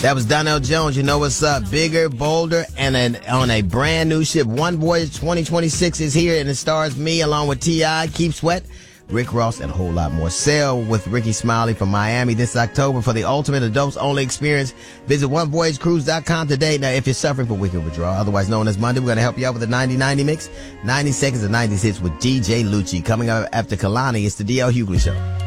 That was Donnell Jones. You know what's up? Bigger, bolder, and on a brand new ship. One Voyage 2026 is here, and it stars me along with T.I., Keith Sweat, Rick Ross, and a whole lot more. Sail with Ricky Smiley from Miami this October for the ultimate adults-only experience. Visit OneVoyageCruise.com today. Now, if you're suffering from wicked withdrawal, otherwise known as Monday, we're going to help you out with a 90-90 mix. 90 seconds of 90s hits with DJ Lucci. Coming up after Kalani, it's the D.L. Hughley Show.